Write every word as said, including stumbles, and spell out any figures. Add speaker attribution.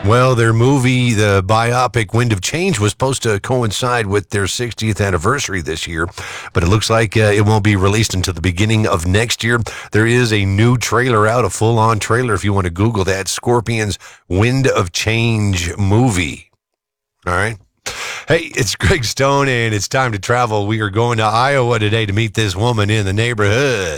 Speaker 1: Well, their movie, the biopic Wind of Change, was supposed to coincide with their sixtieth anniversary this year, but it looks like uh, it won't be released until the beginning of next year. There is a new trailer out, a full-on trailer, if you want to Google that, Scorpions Wind of Change movie. All right. Hey, it's Greg Stone, and it's time to travel. We are going to Iowa today to meet this woman in the neighborhood.